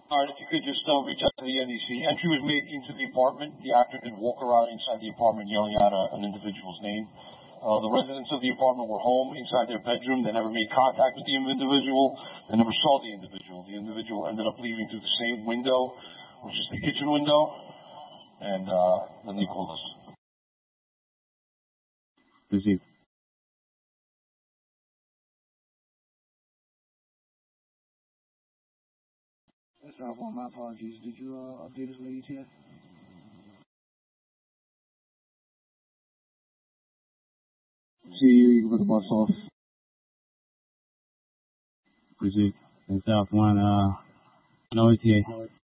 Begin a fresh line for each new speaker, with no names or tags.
All right, if you could just reach out to the NEC. Entry was made into the apartment. The actor did walk around inside the apartment yelling out an individual's name. The residents of the apartment were home inside their bedroom. They never made contact with the individual. They never saw the individual. The individual ended up leaving through the same window, which is the kitchen window, and then they called us.
Proceed.
That's all. My apologies. Did you update us on the ETA? See you can put the bus off.
Proceed. And South 1, no ETA.